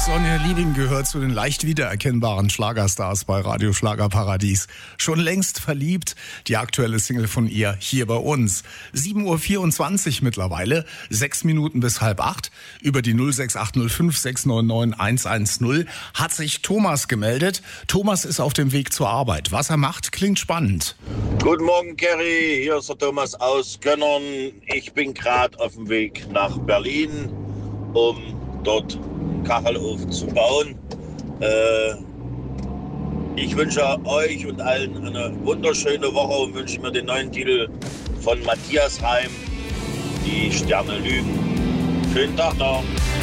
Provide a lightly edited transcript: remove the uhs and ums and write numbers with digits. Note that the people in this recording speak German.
Sonja Liebing gehört zu den leicht wiedererkennbaren Schlagerstars bei Radio Schlagerparadies. Schon längst verliebt, die aktuelle Single von ihr hier bei uns. 7:24 Uhr mittlerweile, 6 Minuten bis 7:30. Über die 06805 699 110 hat sich Thomas gemeldet. Thomas ist auf dem Weg zur Arbeit. Was er macht, klingt spannend. Guten Morgen, Kerry. Hier ist der Thomas aus Gönnern. Ich bin gerade auf dem Weg nach Berlin, um dort Kachelofen zu bauen. Ich wünsche euch und allen eine wunderschöne Woche und wünsche mir den neuen Titel von Matthias Reim, Die Sterne lügen. Schönen Tag noch.